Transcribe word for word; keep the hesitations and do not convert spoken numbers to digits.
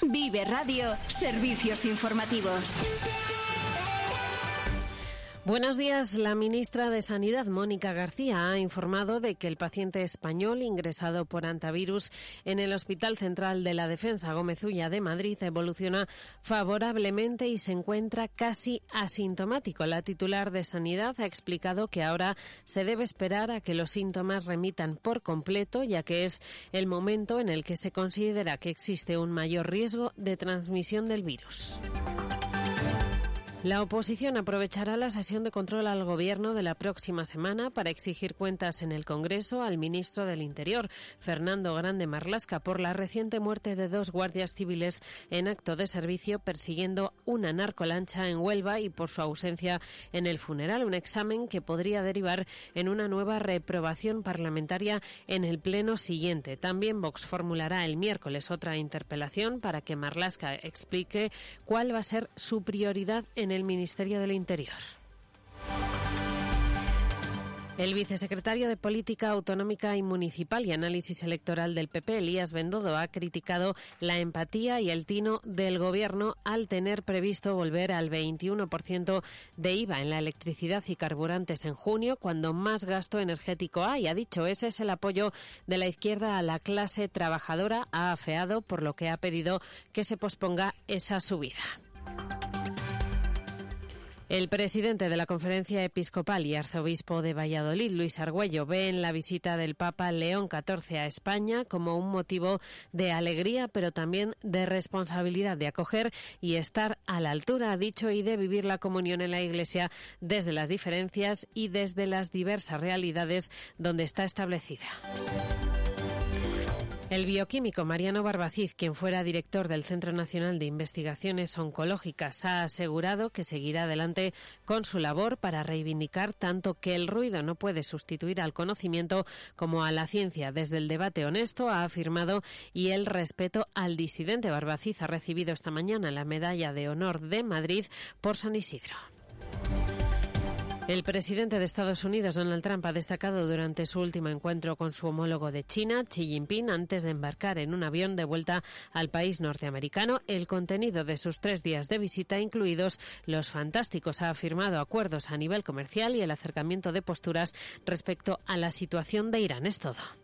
Vive Radio, servicios informativos. Buenos días. La ministra de Sanidad, Mónica García, ha informado de que el paciente español ingresado por hantavirus en el Hospital Central de la Defensa Gómez Ulla de Madrid evoluciona favorablemente y se encuentra casi asintomático. La titular de Sanidad ha explicado que ahora se debe esperar a que los síntomas remitan por completo, ya que es el momento en el que se considera que existe un mayor riesgo de transmisión del virus. La oposición aprovechará la sesión de control al Gobierno de la próxima semana para exigir cuentas en el Congreso al ministro del Interior, Fernando Grande Marlaska, por la reciente muerte de dos guardias civiles en acto de servicio persiguiendo una narcolancha en Huelva y por su ausencia en el funeral, un examen que podría derivar en una nueva reprobación parlamentaria en el pleno siguiente. También Vox formulará el miércoles otra interpelación para que Marlaska explique cuál va a ser su prioridad en el Ministerio del Interior. El vicesecretario de Política Autonómica y Municipal y Análisis Electoral del P P, Elías Bendodo, ha criticado la empatía y el tino del Gobierno al tener previsto volver al veintiuno por ciento de I V A en la electricidad y carburantes en junio, cuando más gasto energético hay. Ha dicho, ese es el apoyo de la izquierda a la clase trabajadora. Ha afeado, por lo que ha pedido que se posponga esa subida. El presidente de la Conferencia Episcopal y arzobispo de Valladolid, Luis Argüello, ve en la visita del Papa León catorce a España como un motivo de alegría, pero también de responsabilidad de acoger y estar a la altura, ha dicho, y de vivir la comunión en la Iglesia desde las diferencias y desde las diversas realidades donde está establecida. El bioquímico Mariano Barbacid, quien fuera director del Centro Nacional de Investigaciones Oncológicas, ha asegurado que seguirá adelante con su labor para reivindicar tanto que el ruido no puede sustituir al conocimiento como a la ciencia. Desde el debate honesto, ha afirmado, y el respeto al disidente. Barbacid ha recibido esta mañana la Medalla de Honor de Madrid por San Isidro. El presidente de Estados Unidos, Donald Trump, ha destacado durante su último encuentro con su homólogo de China, Xi Jinping, antes de embarcar en un avión de vuelta al país norteamericano, el contenido de sus tres días de visita, incluidos los fantásticos, ha afirmado, acuerdos a nivel comercial y el acercamiento de posturas respecto a la situación de Irán. Es todo.